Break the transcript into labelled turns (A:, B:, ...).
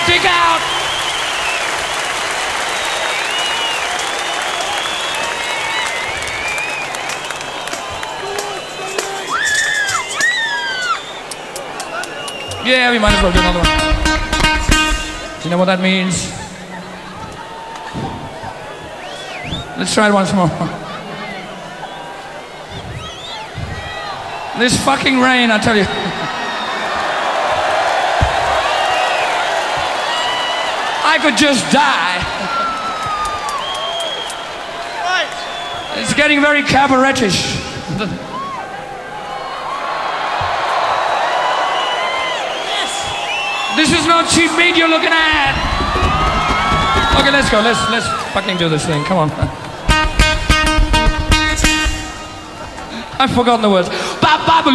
A: dig out. Yeah, we might as well do another one. Do you know what that means? Let's try it once more. This fucking rain, I tell you. I could just die. Right. It's getting very cabaretish. This is not cheap meat you're looking at. Okay, let's go. Let's fucking do this thing. Come on. I've forgotten the words.